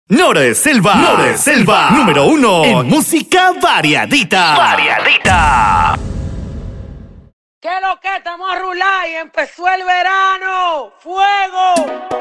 Nora de Selva, número 1 en música variadita. ¿Qué lo que? Estamos a rular y empezó el verano. ¡Fuego!